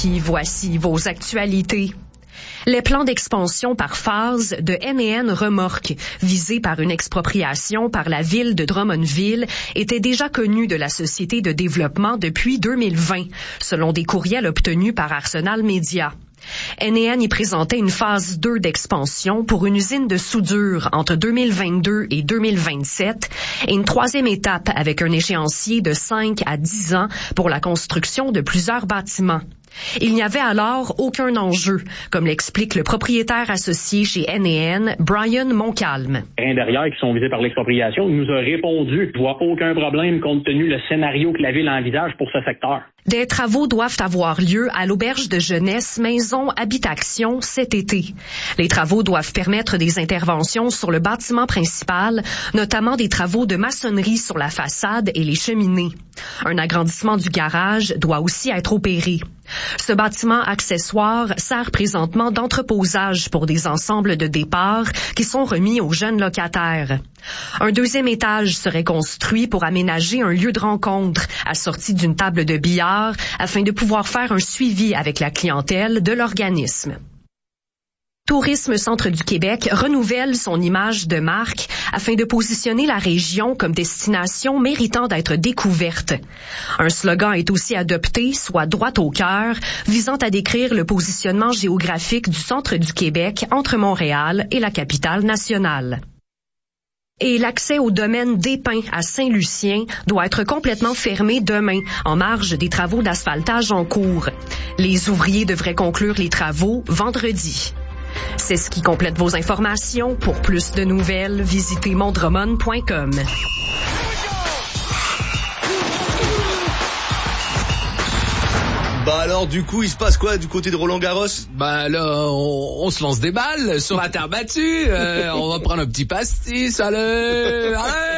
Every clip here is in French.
Rimouski, voici vos actualités. Les plans d'expansion par phase de N&N Remorque, visés par une expropriation par la ville de Drummondville, étaient déjà connus de la Société de développement depuis 2020, selon des courriels obtenus par Arsenal Media. N&N y présentait une phase 2 d'expansion pour une usine de soudure entre 2022 et 2027 et une troisième étape avec un échéancier de 5 à 10 ans pour la construction de plusieurs bâtiments. Il n'y avait alors aucun enjeu, comme l'explique le propriétaire associé chez N&N, Brian Moncalme. Les derrière qui sont visés par l'expropriation, il nous a répondu « Je vois aucun problème compte tenu le scénario que la ville envisage pour ce secteur ». Des travaux doivent avoir lieu à l'auberge de jeunesse Maison Habitation cet été. Les travaux doivent permettre des interventions sur le bâtiment principal, notamment des travaux de maçonnerie sur la façade et les cheminées. Un agrandissement du garage doit aussi être opéré. Ce bâtiment accessoire sert présentement d'entreposage pour des ensembles de départ qui sont remis aux jeunes locataires. Un deuxième étage serait construit pour aménager un lieu de rencontre assorti d'une table de billard afin de pouvoir faire un suivi avec la clientèle de l'organisme. Tourisme Centre du Québec renouvelle son image de marque afin de positionner la région comme destination méritant d'être découverte. Un slogan est aussi adopté, soit droit au cœur, visant à décrire le positionnement géographique du centre du Québec entre Montréal et la capitale nationale. Et l'accès au domaine des Pins à Saint-Lucien doit être complètement fermé demain, en marge des travaux d'asphaltage en cours. Les ouvriers devraient conclure les travaux vendredi. C'est ce qui complète vos informations. Pour plus de nouvelles, visitez mondromon.com. Bah alors du coup il se passe quoi du côté de Roland-Garros? Bah là on se lance des balles sur la terre battue, on va prendre un petit pastis, allez.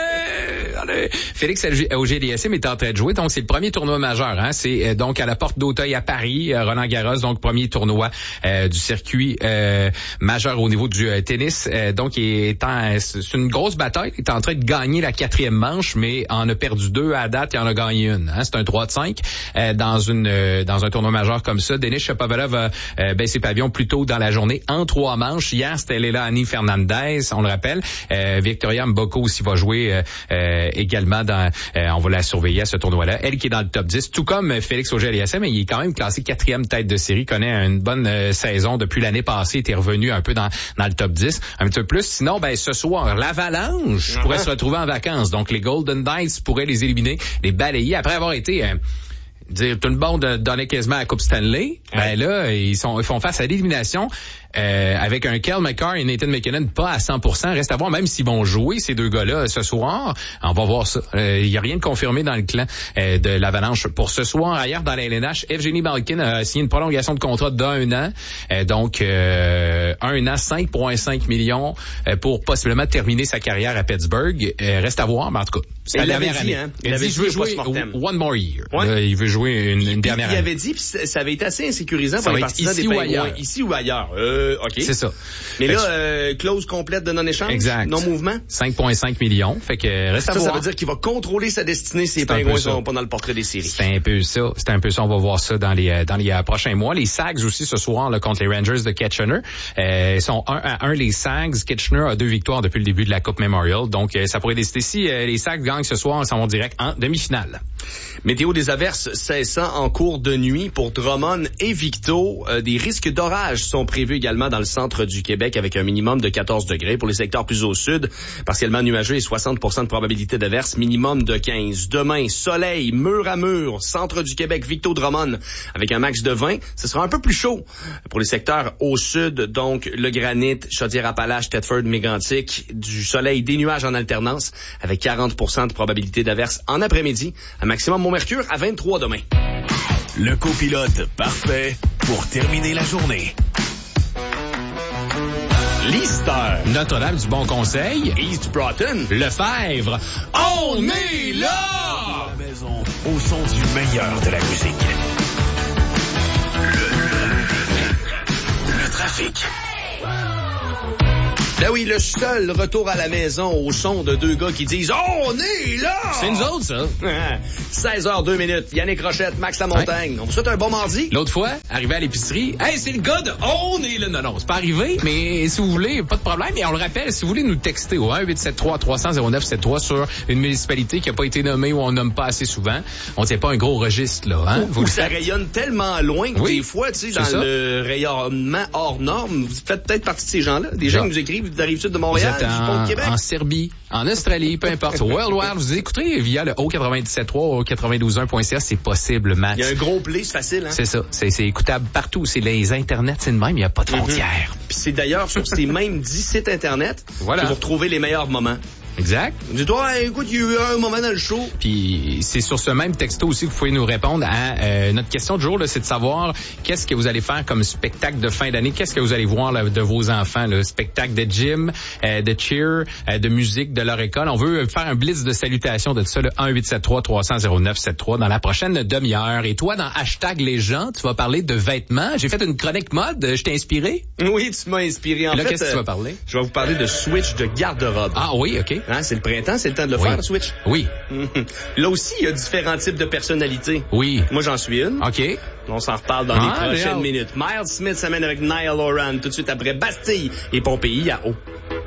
Félix Auger-Aliassime est en train de jouer, donc c'est le premier tournoi majeur, hein. C'est donc à la Porte d'Auteuil à Paris, Roland-Garros, donc premier tournoi du circuit majeur au niveau du tennis. Donc c'est une grosse bataille, il est en train de gagner la 4e manche, mais en a perdu 2 à date, il en a gagné une, hein. C'est un 3-5 dans un tournoi majeur comme ça. Denis Shapovalov a baissé pavillon plus tôt dans la journée en 3 manches. Hier, c'était Leilani Fernandez, on le rappelle. Victoria Mboko aussi va jouer également on va la surveiller à ce tournoi-là. Elle qui est dans le top 10, tout comme Félix Auger-Aliassime, mais il est quand même classé 4e tête de série, connaît une bonne saison depuis l'année passée, était revenu un peu dans le top 10, un petit peu plus. Sinon, ce soir, l'Avalanche pourrait se retrouver en vacances. Donc, les Golden Knights pourraient les éliminer, les balayer après avoir été... tout le monde donnait quasiment la Coupe Stanley. Ben là, ils font face à l'élimination avec un Kel McCarr et Nathan McKinnon pas à 100%. Reste à voir même s'ils vont jouer ces deux gars-là ce soir. On va voir ça. Il y a rien de confirmé dans le clan de l'Avalanche pour ce soir. Ailleurs dans la LNH, Evgeny Malkin a signé une prolongation de contrat d'1 an. Donc 1 an, 5,5 millions pour possiblement terminer sa carrière à Pittsburgh. Reste à voir, mais en tout cas, c'est la dernière année. Hein? Il dit je veux jouer one more year. Ouais. Il veut jouer une dernière année. Il avait dit, puis ça avait été assez insécurisant pour les partisans des Pingouins. Ici ou ailleurs. OK. C'est ça. Mais là, clause complète de non-échange, exact. non-mouvement. 5,5 millions. Fait que reste à voir. Ça veut dire qu'il va contrôler sa destinée si les Pingouins sont pas dans le portrait des séries. C'est un peu ça. On va voir ça dans les prochains mois. Les Sags aussi ce soir là, contre les Rangers de Kitchener. Ils sont 1-1 les Sags. Kitchener a 2 victoires depuis le début de la Coupe Memorial. Donc ça pourrait décider si les Sags gagnent ce soir, ils s'en vont direct en demi-finale. Météo des averses cessant en cours de nuit pour Drummond et Victo. Des risques d'orage sont prévus également dans le centre du Québec avec un minimum de 14 degrés. Pour les secteurs plus au sud, partiellement nuageux et 60% de probabilité d'averse, minimum de 15. Demain, soleil, mur à mur, centre du Québec, Victo Drummond, avec un max de 20. Ce sera un peu plus chaud pour les secteurs au sud, donc le Granit, Chaudière-Appalaches, Thetford, Mégantic, du soleil, des nuages en alternance avec 40% de probabilité d'averse en après-midi. Un maximum Mont-Mercure à 23 demain. Le copilote parfait pour terminer la journée. Lister, Notre-Dame du Bon Conseil, East Broughton, Lefebvre, on est là! À la maison, au son du meilleur de la musique. Le trafic. Ben oui, le seul retour à la maison au son de deux gars qui disent « Oh, on est là! » C'est nous autres, ça. 16h02. Yannick Rochette, Max Lamontagne. On vous souhaite un bon mardi. L'autre fois, arrivé à l'épicerie, hey, c'est le gars de On est là. Non, c'est pas arrivé, mais si vous voulez, pas de problème. Et on le rappelle, si vous voulez nous texter au 1-873-300-0973 sur une municipalité qui a pas été nommée ou on nomme pas assez souvent, on tient pas un gros registre, là, hein? Ou ça rayonne tellement loin que des fois, tu sais, dans le rayonnement hors norme, vous faites peut-être partie de ces gens-là. Des gens qui nous écrivent de la Rive-Sud de Montréal, du pont de Québec. En Serbie, en Australie, peu importe. Worldwide, vous écouterez via le O97.3 ou 92.1.ca, c'est possible, Matt. Il y a un gros play, c'est facile, hein? C'est ça. C'est écoutable partout. C'est les internets, c'est de même. Il n'y a pas de frontières. Puis c'est d'ailleurs sur ces mêmes 10 sites internet que vous retrouvez les meilleurs moments. Exact. Dis-toi, écoute, il y a eu un moment dans le show. Puis c'est sur ce même texto aussi que vous pouvez nous répondre à notre question du jour, là, c'est de savoir qu'est-ce que vous allez faire comme spectacle de fin d'année, qu'est-ce que vous allez voir là, de vos enfants, le spectacle de gym, de cheer, de musique de leur école. On veut faire un blitz de salutations de ça, le 1-873-300-0973 dans la prochaine demi-heure. Et toi, dans Hashtag les gens, tu vas parler de vêtements. J'ai fait une chronique mode, je t'ai inspiré? Oui, tu m'as inspiré. En fait, qu'est-ce que tu vas parler? Je vais vous parler de switch de garde-robe. Ah oui, OK. Hein, c'est le printemps, c'est le temps de le faire, le switch. Oui. Là aussi, il y a différents types de personnalités. Oui. Moi, j'en suis une. OK. On s'en reparle dans les prochaines minutes. Miles Smith s'amène avec Niall Horan tout de suite après Bastille et Pompéi à eau.